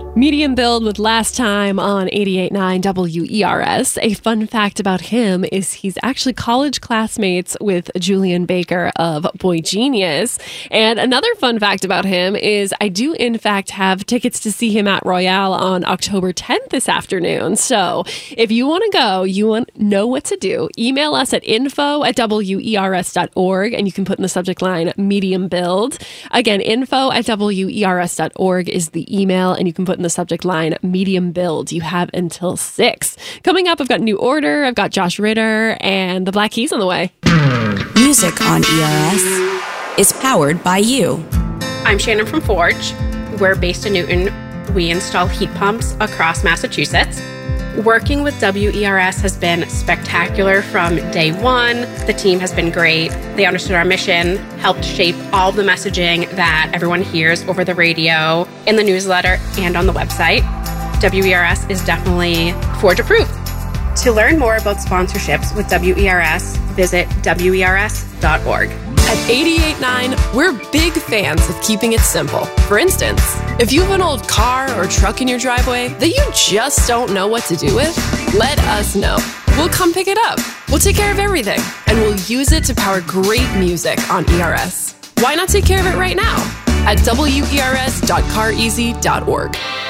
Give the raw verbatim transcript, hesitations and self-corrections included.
Medium build with Last Time on eighty-eight point nine W E R S. A fun fact about him is he's actually college classmates with Julian Baker of Boy Genius. And another fun fact about him is I do, in fact, have tickets to see him at Royale on October tenth this afternoon. So if you want to go, you want know what to do, email us at info at W E R S dot org, and you can put in the subject line Medium Build. Again, info at W E R S dot org is the email, and you can put in the subject line Medium Build. You have until six. Coming up, I've got New Order, I've got Josh Ritter, and the Black Keys on the way. Music on E R S is powered by you. I'm Shannon from Forge. We're based in Newton. We install heat pumps across Massachusetts. Working with W E R S has been spectacular from day one. The team has been great. They understood our mission, helped shape all the messaging that everyone hears over the radio, in the newsletter, and on the website. W E R S is definitely Forge approved. To learn more about sponsorships with W E R S, visit W E R S dot org. At eighty-eight point nine, we're big fans of keeping it simple. For instance, if you have an old car or truck in your driveway that you just don't know what to do with, let us know. We'll come pick it up. We'll take care of everything, and we'll use it to power great music on E R S. Why not take care of it right now at W E R S dot car easy dot org.